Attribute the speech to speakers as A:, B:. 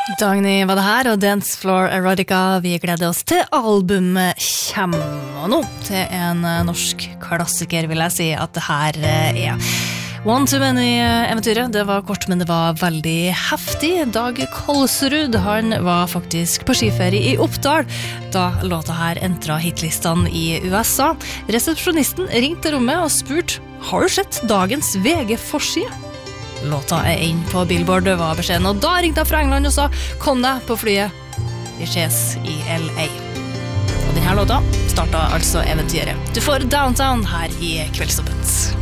A: Dagny var det her, og Dance Floor Erotica. Vi gleder oss til albumet kommer. Og nå til en norsk klassiker, vil jeg si at det her er. One Too Many-eventyret, det var kort, men det var veldig heftig. Dag Kolsrud, han var faktisk på skiferie i Oppdal da låta her entret hitlistene i USA. Resepsjonisten ringte rommet og spurte, har du sett dagens VG-forside? Låta inn på Billboard, var beskjeden, og da ringte jeg fra England og sa, kom deg på flyet, vi ses i LA. Og denne låta startet altså eventyret. Du får Downtown her i Kveldstoppet.